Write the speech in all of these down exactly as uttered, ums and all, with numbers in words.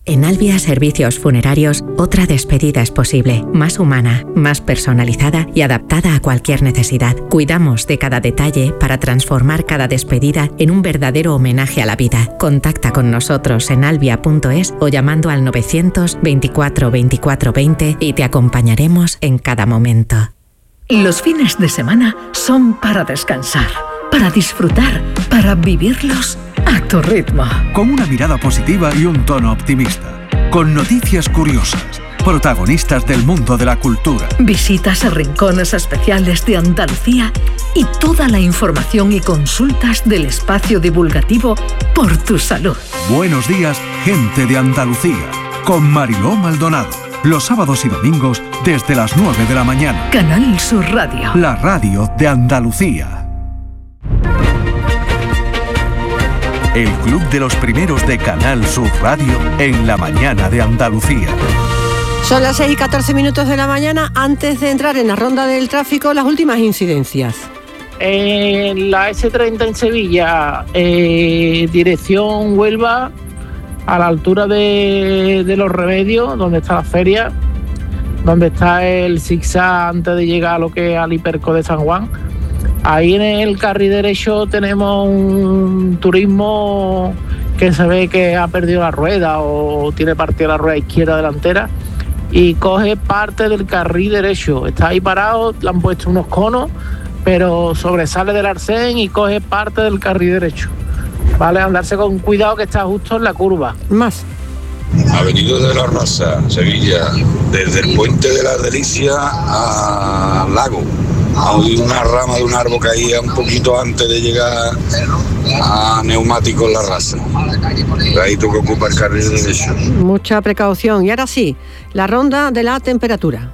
En Albia Servicios Funerarios, otra despedida es posible, más humana, más personalizada y adaptada a cualquier necesidad. Cuidamos de cada detalle para transformar cada despedida en un verdadero homenaje a la vida. Contacta con nosotros en albia punto es o llamando al novecientos veinticuatro veinticuatro veinte y te acompañaremos en cada momento. Los fines de semana son para descansar, para disfrutar, para vivirlos a tu ritmo. Con una mirada positiva y un tono optimista. Con noticias curiosas. Protagonistas del mundo de la cultura. Visitas a rincones especiales de Andalucía y toda la información y consultas del espacio divulgativo Por tu Salud. Buenos días, gente de Andalucía. Con Mariló Maldonado. Los sábados y domingos desde las nueve de la mañana. Canal Sur Radio. La radio de Andalucía. El club de los primeros de Canal Sur Radio en la mañana de Andalucía. Son las seis y catorce minutos de la mañana. Antes de entrar en la ronda del tráfico, las últimas incidencias. En la ese treinta en Sevilla, eh, dirección Huelva, a la altura de, de Los Remedios, donde está la feria, donde está el zigzag antes de llegar a lo que es al Hiperco de San Juan. Ahí en el carril derecho tenemos un turismo que se ve que ha perdido la rueda o tiene partida la rueda izquierda delantera y coge parte del carril derecho. Está ahí parado, le han puesto unos conos, pero sobresale del arcén y coge parte del carril derecho. Vale, andarse con cuidado que está justo en la curva. Más. Avenida de la Raza, Sevilla, desde el Puente de la Delicia al lago. Hay una rama de un árbol caía un poquito antes de llegar a Neumáticos La Raza. Ahí tú que ocupa el carril derecho. Mucha precaución. Y ahora sí, la ronda de la temperatura.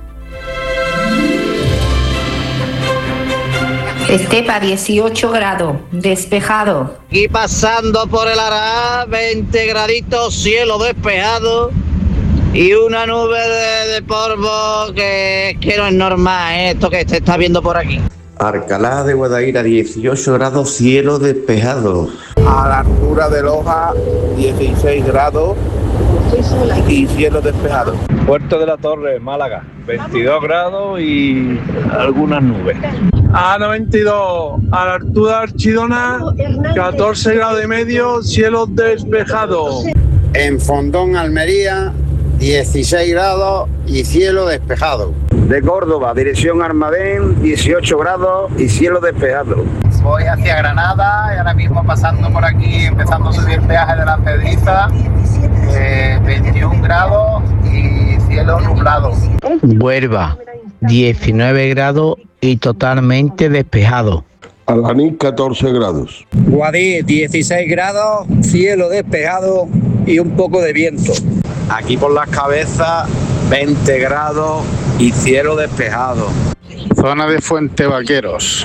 Estepa, dieciocho grados, despejado. Y pasando por el Ará, veinte graditos, cielo despejado. Y una nube de, de polvo que, que no es normal, ¿eh? Esto que se está viendo por aquí. Alcalá de Guadaira, dieciocho grados, cielo despejado. A la altura de Loja, dieciséis grados y cielo despejado. Puerto de la Torre, Málaga, veintidós grados y algunas nubes. A noventa y dos, a la altura de Archidona, catorce grados y medio, cielo despejado. En Fondón, Almería, dieciséis grados y cielo despejado. De Córdoba, dirección Almadén, dieciocho grados y cielo despejado. Voy hacia Granada y ahora mismo pasando por aquí, empezando a subir el peaje de la Pedriza, eh, veintiún grados y cielo nublado. Huelva, diecinueve grados y totalmente despejado. Alganí, catorce grados. Guadix, dieciséis grados, cielo despejado y un poco de viento. Aquí por Las Cabezas, veinte grados y cielo despejado. Zona de Fuente Vaqueros,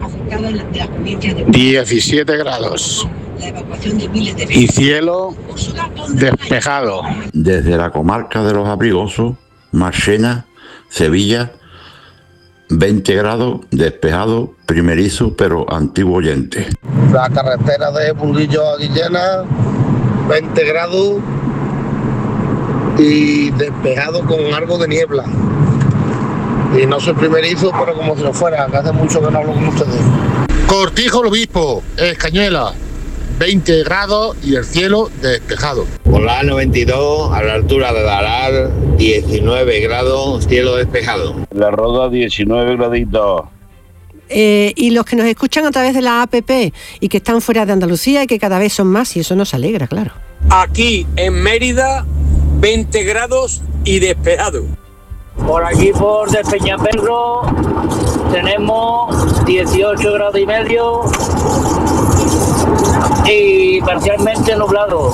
diecisiete grados y cielo despejado. Desde la comarca de Los Abrigosos, Marchena, Sevilla, veinte grados, despejado, primerizo pero antiguo oyente. La carretera de Burguillo a Guillena, veinte grados y despejado con algo de niebla. Y no soy primerizo, pero como si lo fuera, que hace mucho que no hablo con ustedes. Cortijo el Obispo, Escañuela, veinte grados y el cielo despejado. Por la noventa y dos, a la altura de Daral, diecinueve grados, cielo despejado. La Roda, diecinueve graditos. Eh, y los que nos escuchan a través de la A P P y que están fuera de Andalucía y que cada vez son más, y eso nos alegra, claro. Aquí en Mérida, veinte grados y despejado. Por aquí por Despeñaperro tenemos dieciocho grados y medio y parcialmente nublado.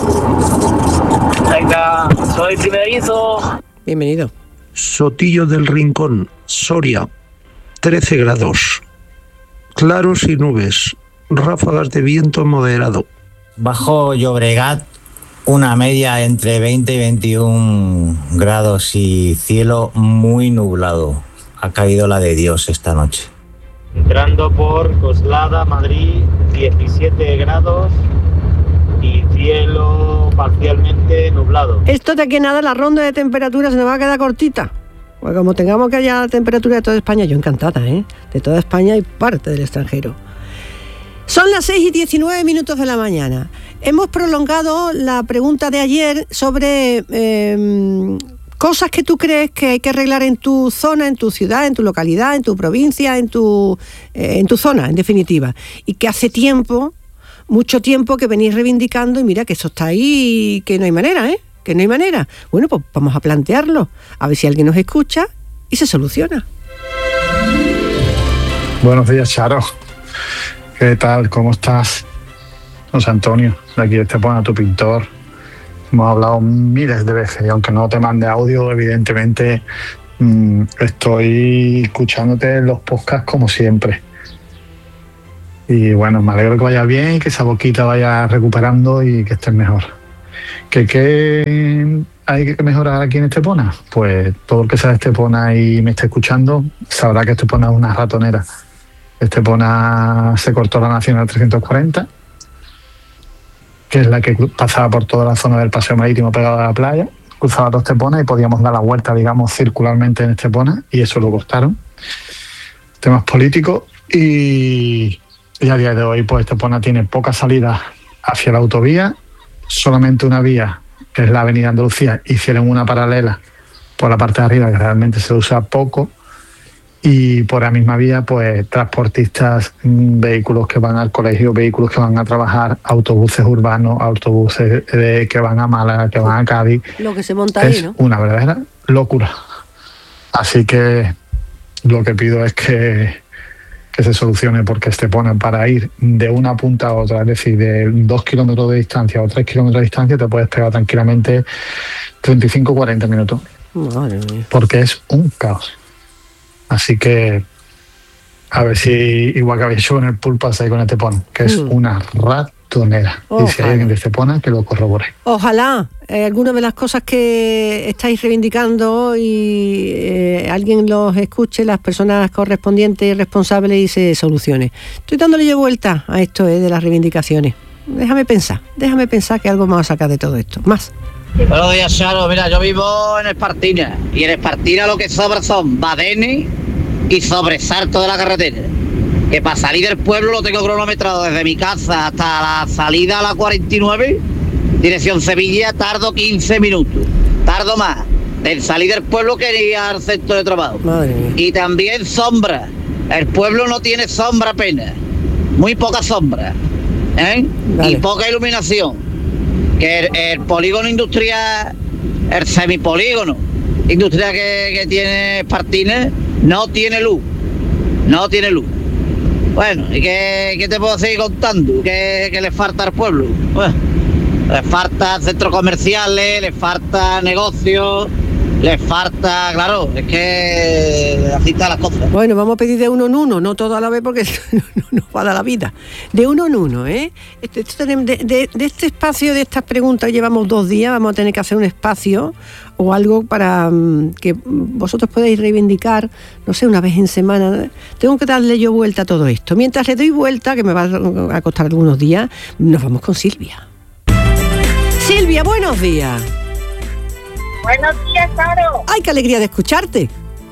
Venga, soy primerizo. Bienvenido. Sotillo del Rincón, Soria, trece grados. Claros y nubes, ráfagas de viento moderado. Bajo Llobregat, una media entre veinte y veintiún grados y cielo muy nublado. Ha caído la de Dios esta noche. Entrando por Coslada, Madrid, diecisiete grados y cielo parcialmente nublado. Esto de aquí nada, la ronda de temperatura se nos va a quedar cortita. Pues como tengamos que haya temperatura de toda España, yo encantada, ¿eh? De toda España y parte del extranjero. Son las seis y diecinueve minutos de la mañana. Hemos prolongado la pregunta de ayer sobre eh, cosas que tú crees que hay que arreglar en tu zona, en tu ciudad, en tu localidad, en tu provincia, en tu, eh, en tu zona, en definitiva. Y que hace tiempo, mucho tiempo que venís reivindicando y mira que eso está ahí y que no hay manera, ¿eh? Que no hay manera. Bueno, pues vamos a plantearlo, a ver si alguien nos escucha y se soluciona. Buenos días, Charo. ¿Qué tal? ¿Cómo estás? José Antonio, de aquí de Estepona, tu pintor. Hemos hablado miles de veces y aunque no te mande audio, evidentemente mmm, estoy escuchándote en los podcasts como siempre. Y bueno, me alegro que vayas bien y que esa boquita vaya recuperando y que estés mejor. ¿Qué, qué hay que mejorar aquí en Estepona? Pues todo el que sea de Estepona y me esté escuchando sabrá que Estepona es una ratonera. Estepona se cortó la Nacional trescientos cuarenta, que es la que pasaba por toda la zona del paseo marítimo pegado a la playa, cruzaba todo Estepona y podíamos dar la vuelta, digamos, circularmente en Estepona, y eso lo cortaron. Temas políticos y, y a día de hoy pues Estepona tiene pocas salidas hacia la autovía, solamente una vía, que es la avenida Andalucía, hicieron una paralela por la parte de arriba que realmente se usa poco, y por la misma vía pues transportistas, vehículos que van al colegio, vehículos que van a trabajar, autobuses urbanos, autobuses de, que van a Málaga, que van a Cádiz. Lo que se monta ahí, ¿no? Es una verdadera locura. Así que lo que pido es que, que se solucione, porque Estepona, para ir de una punta a otra, es decir, de dos kilómetros de distancia o tres kilómetros de distancia, te puedes pegar tranquilamente treinta y cinco a cuarenta minutos. Madre mía. Porque es un caos. Así que a ver si igual que había hecho en el Pulpas ahí con Estepona, que es mm. una ratonera. Ojalá. Y si hay alguien de Estepona, que lo corrobore. Ojalá eh, alguna de las cosas que estáis reivindicando y eh, alguien los escuche, las personas correspondientes y responsables, y se solucione. Estoy dándole yo vuelta a esto eh, de las reivindicaciones. Déjame pensar, déjame pensar que algo me va a sacar de todo esto. Más. Buenos días, Charo. Mira, yo vivo en Espartina y en Espartina lo que sobra son badenes y sobresalto de la carretera. Que para salir del pueblo lo tengo cronometrado desde mi casa hasta la salida a la cuarenta y nueve, dirección Sevilla, tardo quince minutos. Tardo más del salir del pueblo que ir al centro de trabajo. Madre mía. Y también sombra. El pueblo no tiene sombra apenas. Muy poca sombra. ¿eh? Vale. Y poca iluminación. Que el, el polígono industrial, el semipolígono industrial que, que tiene Espartina, no tiene luz, no tiene luz. Bueno, ¿y qué, qué te puedo seguir contando? ¿Qué, qué le falta al pueblo? Bueno, le falta centros comerciales, le falta negocios, le falta, claro, es que así están las cosas. Bueno, vamos a pedir de uno en uno, no todo a la vez porque no, no nos va a dar la vida. De uno en uno, ¿eh? Este, este, de, de, de este espacio, de estas preguntas, llevamos dos días, vamos a tener que hacer un espacio o algo para um, que vosotros podáis reivindicar, no sé, una vez en semana. Tengo que darle yo vuelta a todo esto. Mientras le doy vuelta, que me va a costar algunos días, nos vamos con Silvia. Silvia, buenos días. Buenos días, Charo. ¡Ay, qué alegría de escucharte!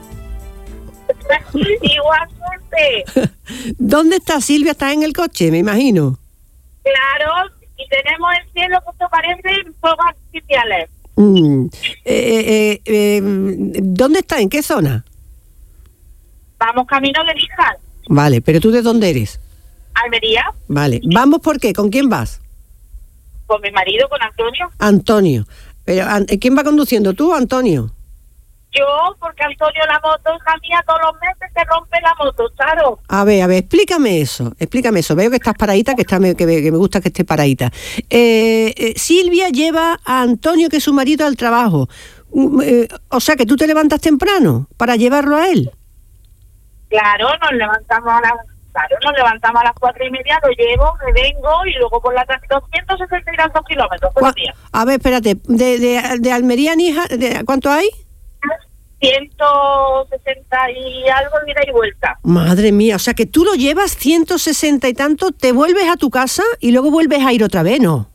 Igualmente. ¿Dónde estás, Silvia? ¿Estás en el coche, me imagino? Claro, y tenemos el cielo que te parece fuegos artificiales. Mm. Eh, eh, eh, ¿Dónde estás? ¿En qué zona? Vamos camino de Níjar. Vale, ¿pero tú de dónde eres? Almería. Vale, ¿vamos por qué? ¿Con quién vas? Con mi marido, con Antonio. Antonio. Pero, ¿quién va conduciendo, tú o Antonio? Yo, porque Antonio, la moto, hija mía, todos los meses se rompe la moto, claro. A ver, a ver, explícame eso, explícame eso. Veo que estás paradita, que, está, que, me, que me gusta que esté paradita. Eh, eh, Silvia lleva a Antonio, que es su marido, al trabajo. Eh, o sea, que tú te levantas temprano para llevarlo a él. Claro, nos levantamos a las... Claro, nos levantamos a las cuatro y media, lo llevo, me vengo y luego por la tarde doscientos sesenta y dos kilómetros por día. A ver, espérate, de, de, de Almería a Níjar, ¿cuánto hay? ciento sesenta y algo, ida y vuelta. Madre mía, o sea que tú lo llevas ciento sesenta y tanto, te vuelves a tu casa y luego vuelves a ir otra vez, ¿no?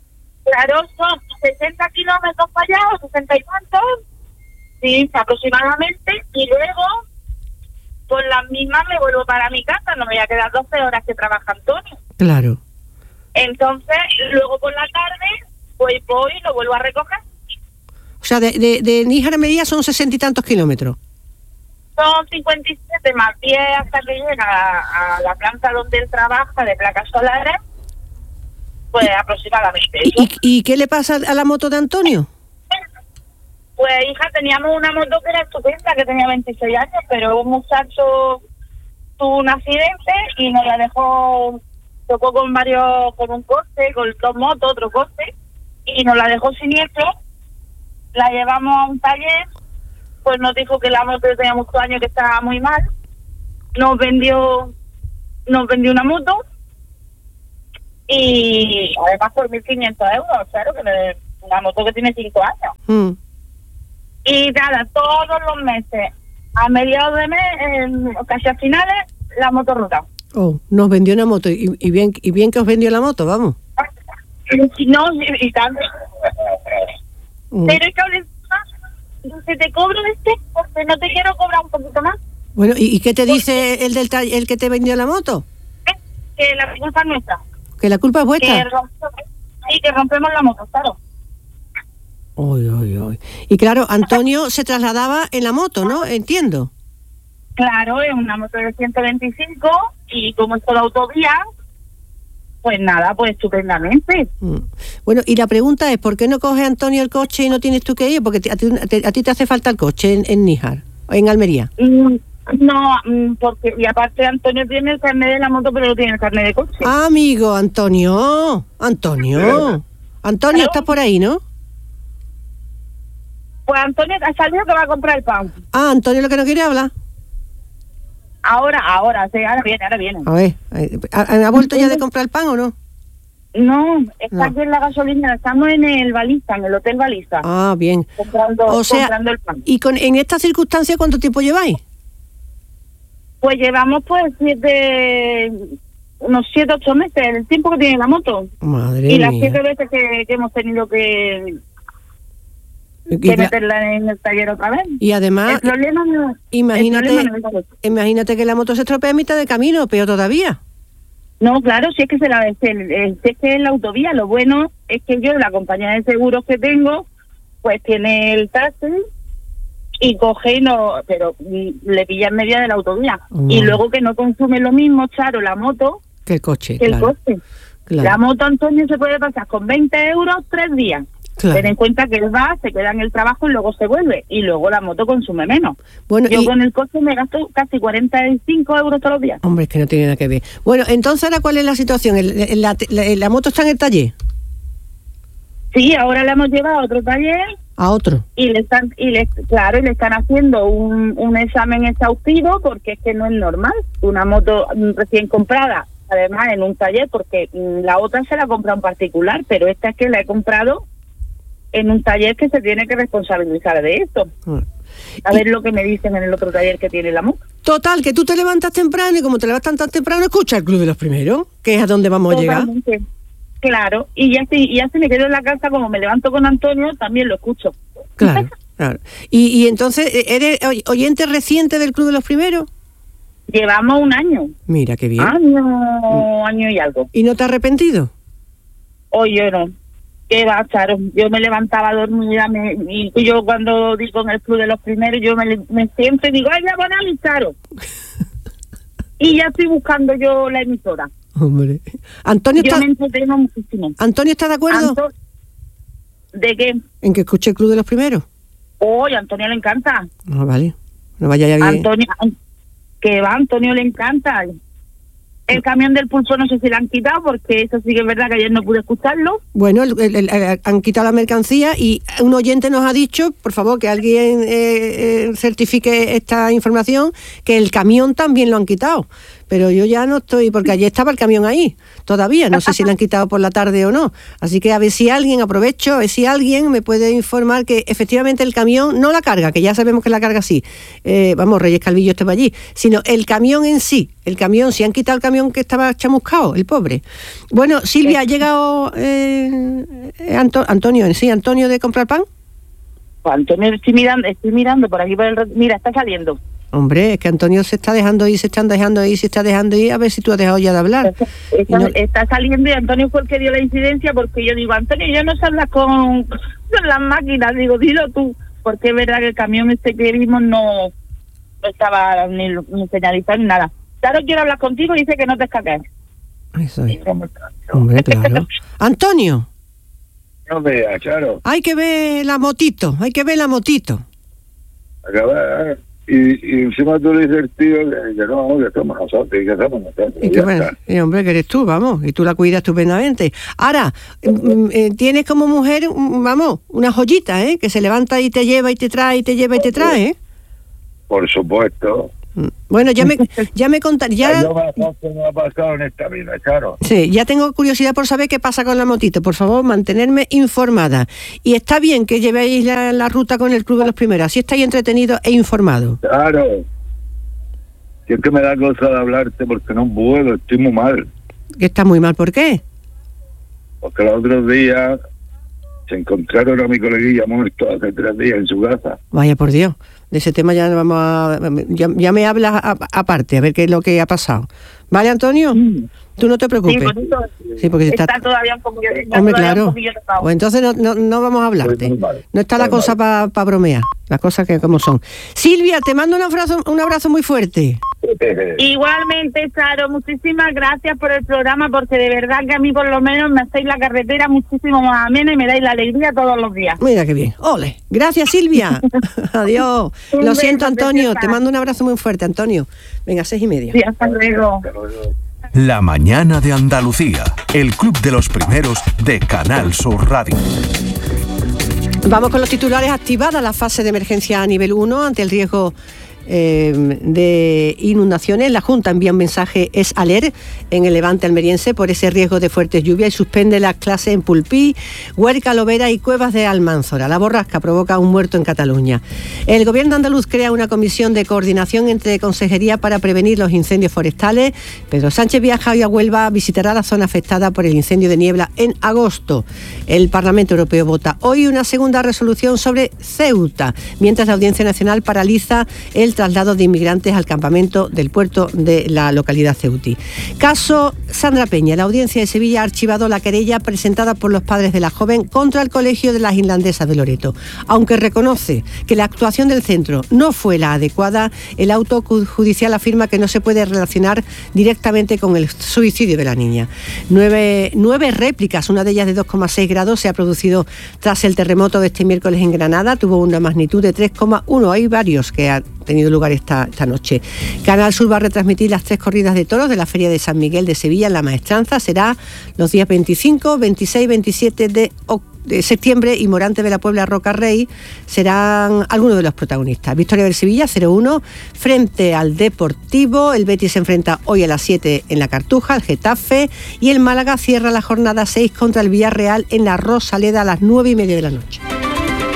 Claro, son sesenta kilómetros para allá, o sesenta y tantos, sí, aproximadamente, y luego, por las mismas me vuelvo para mi casa, no me voy a quedar doce horas que trabaja Antonio. Claro. Entonces, luego por la tarde, pues voy y lo vuelvo a recoger. O sea, de, de, de Níjar a Almería son sesenta y tantos kilómetros. Son cincuenta y siete más diez hasta que llega a, a la planta donde él trabaja de placas solares, pues aproximadamente. ¿Y, y, ¿Y qué le pasa a la moto de Antonio? Pues hija, teníamos una moto que era estupenda, que tenía veintiséis años, pero un muchacho tuvo un accidente y nos la dejó, tocó con varios, con un coche, con dos motos, otro coche, y nos la dejó siniestro. La llevamos a un taller, pues nos dijo que la moto tenía muchos años, que estaba muy mal. Nos vendió, nos vendió una moto y además por mil quinientos euros, claro, que es una moto que tiene cinco años. Mm. Y nada, todos los meses, a mediados de mes, en, casi a finales, la moto rota. Oh, nos vendió una moto, y, y bien y bien que os vendió la moto, vamos. No, y, y tanto. Mm. Pero es que ahora se te cobro este, porque no te quiero cobrar un poquito más. Bueno, ¿y, y qué te dice el del taller, el que te vendió la moto? Que la culpa es nuestra. ¿Que la culpa es vuestra? Que rompemos, sí, que rompemos la moto, claro. Uy, uy, uy. Y claro, Antonio se trasladaba en la moto, ¿no? Entiendo. Claro, es una moto de ciento veinticinco y como es toda autovía, pues nada, pues estupendamente. Mm. Bueno, y la pregunta es, ¿por qué no coge Antonio el coche y no tienes tú que ir? Porque a ti, a ti te hace falta el coche en, en Níjar, o en Almería. Mm, no, porque, y aparte Antonio tiene el carnet de la moto, pero no tiene el carnet de coche. Ah, amigo, Antonio, Antonio. Antonio, ¿estás por ahí, no? Pues Antonio ha salido que va a comprar el pan. Ah, Antonio lo que no quiere hablar. Ahora, ahora, sí, ahora viene, ahora viene. A ver, ¿ha, ha vuelto ya de comprar el pan o no? No, está No. aquí en la gasolina, estamos en el Baliza, en el Hotel Baliza. Ah, bien. Comprando, O sea, comprando el pan. ¿y con, en esta circunstancia cuánto tiempo lleváis? Pues llevamos pues siete, unos siete, ocho meses, el tiempo que tiene la moto. Madre y las mía. siete veces que, que hemos tenido que, Y que la- meterla en el taller otra vez. Y además, El problema no, imagínate, el problema no es eso. imagínate que la moto se estropea a mitad de camino, peor todavía. No, claro, si es que se la si el- el- si es que es la autovía. Lo bueno es que yo, la compañía de seguros que tengo, pues tiene el taxi y coge y no, pero mm, le pilla en media de la autovía. Mm. Y luego que no consume lo mismo, Charo, la moto, Que el coche, que el claro. coche. Claro. La moto, Antonio, se puede pasar con veinte euros tres días. Claro. Ten en cuenta que él va, se queda en el trabajo y luego se vuelve. Y luego la moto consume menos. Bueno, Yo y- con el coche me gasto casi cuarenta y cinco euros todos los días. Hombre, es que no tiene nada que ver. Bueno, entonces ahora, ¿cuál es la situación? El- el- la, la- la moto está en el taller. Sí, ahora la hemos llevado a otro taller A otro. y le están, y le, claro, y le están haciendo un, un examen exhaustivo porque es que no es normal. Una moto mm, recién comprada, además en un taller, porque mm, la otra se la compra en particular, pero esta es que la he comprado en un taller que se tiene que responsabilizar de esto. A ver lo que me dicen en el otro taller que tiene la moto. Total, que tú te levantas temprano y como te levantas tan temprano, escucha el Club de los Primeros, que es a donde vamos a llegar. Totalmente. Claro, y ya si, y ya si me quedo en la casa, como me levanto con Antonio, también lo escucho. Claro, claro. Y, y entonces, ¿eres oy- oyente reciente del Club de los Primeros? Llevamos un año. Mira, qué bien. Año, año y algo. ¿Y no te has arrepentido? Oye, no. ¿Qué va, Charo? Yo me levantaba dormida me, y yo cuando digo en el Club de los Primeros, yo me, le- me siempre digo, ¡ay, ya van a mi Charo! Y ya estoy buscando yo la emisora. Hombre. Antonio Yo está, me entretengo muchísimo. ¿Antonio está de acuerdo Anto- ¿De qué? en que escuche el Club de los Primeros? Oye, a Antonio le encanta. No, vale. No vaya ya bien. Antonio, que va, a Antonio le encanta. El camión del pulso no sé si lo han quitado, porque eso sí que es verdad que ayer no pude escucharlo. Bueno, el- el- el- el- han quitado la mercancía y un oyente nos ha dicho, por favor, que alguien eh, eh, certifique esta información, que el camión también lo han quitado. pero yo ya no estoy, porque ayer estaba el camión ahí, todavía, no sé si lo han quitado por la tarde o no. Así que a ver si alguien, aprovecho, a ver si alguien me puede informar que efectivamente el camión, no la carga, que ya sabemos que la carga sí, eh, vamos, Reyes Calvillo estaba allí, sino el camión en sí, el camión, si han quitado el camión que estaba chamuscado, el pobre. Bueno, Silvia, ¿ha llegado eh, Anto- Antonio, sí, Antonio de comprar pan? Pues Antonio, estoy mirando, estoy mirando por aquí por el... Mira, está saliendo. Hombre, es que Antonio se está dejando ir, se están dejando ir, se está dejando ir, a ver si tú has dejado ya de hablar. Está, no... está saliendo y Antonio fue el que dio la incidencia, porque yo digo, Antonio, yo no sé hablar con, con las máquinas, digo, dilo tú, porque es verdad que el camión este que vimos no, no estaba ni, ni señalizado ni nada. Claro, quiero hablar contigo y dice que no te escaques. Eso es. Hombre, claro. Antonio. No veas, claro. Hay que ver la motito, hay que ver la motito. Acaba, y, y encima tú le dices el tío que, que no, que somos nosotros, y que somos nosotros. Y que bueno, y hombre, que eres tú, vamos, y tú la cuidas estupendamente. Ahora, eh, tienes como mujer, vamos, una joyita, ¿eh? Que se levanta y te lleva y te trae, y te lleva y te trae, ¿eh? Por supuesto. Bueno, ya me ya me contar, ya Lo más fácil me ha pasado en esta vida, claro. Sí, ya tengo curiosidad por saber qué pasa con la motito. Por favor, mantenerme informada. Y está bien que llevéis la, la ruta con el Club de los Primeros, así estáis entretenidos e informados. Claro. Si es que me da cosa de hablarte porque no puedo, estoy muy mal. Que está muy mal, ¿por qué? Porque los otros días se encontraron a mi coleguilla muerto hace tres días en su casa. Vaya por Dios. De ese tema ya vamos a, ya, ya me hablas a, aparte, a ver qué es lo que ha pasado. ¿Vale, Antonio? Mm. Tú no te preocupes. Sí, eso, sí porque está, está todavía un poquillo... Hombre, claro. Pues entonces no, no, no vamos a hablarte. No está la cosa para pa bromear, las cosas que como son. Silvia, te mando un abrazo, un abrazo muy fuerte. Igualmente, Charo, muchísimas gracias por el programa, porque de verdad que a mí por lo menos me hacéis la carretera muchísimo más amena y me dais la alegría todos los días. Mira qué bien. Ole. Gracias, Silvia. Adiós. Un lo siento, Antonio. Te mando un abrazo muy fuerte, Antonio. Venga, seis y media. Sí, hasta luego. La mañana de Andalucía, el club de los primeros de Canal Sur Radio. Vamos con los titulares. Activada la fase de emergencia a nivel uno ante el riesgo Eh, de inundaciones. La Junta envía un mensaje es alert en el Levante almeriense por ese riesgo de fuertes lluvias y suspende las clases en Pulpí, Huerca, Lovera y Cuevas de Almanzora. La borrasca provoca un muerto en Cataluña. El gobierno andaluz crea una comisión de coordinación entre consejerías para prevenir los incendios forestales. Pedro Sánchez viaja hoy a Huelva, visitará la zona afectada por el incendio de Niebla en agosto. El Parlamento Europeo vota hoy una segunda resolución sobre Ceuta, mientras la Audiencia Nacional paraliza el traslado de inmigrantes al campamento del puerto de la localidad ceutí. Caso Sandra Peña. La Audiencia de Sevilla ha archivado la querella presentada por los padres de la joven contra el Colegio de las Irlandesas de Loreto. Aunque reconoce que la actuación del centro no fue la adecuada, el auto judicial afirma que no se puede relacionar directamente con el suicidio de la niña. Nueve, nueve réplicas, una de ellas de dos coma seis grados, se ha producido tras el terremoto de este miércoles en Granada. Tuvo una magnitud de tres coma uno. Hay varios que han tenido lugar esta, esta noche. Canal Sur va a retransmitir las tres corridas de toros de la Feria de San Miguel de Sevilla en La Maestranza. Será los días veinticinco, veintiséis y veintisiete de octubre. de septiembre y Morante de la Puebla Roca Rey serán algunos de los protagonistas. Victoria del Sevilla cero uno frente al Deportivo. El Betis se enfrenta hoy a las siete en la Cartuja, el Getafe, y el Málaga cierra la jornada seis contra el Villarreal en la Rosaleda a las nueve y media de la noche.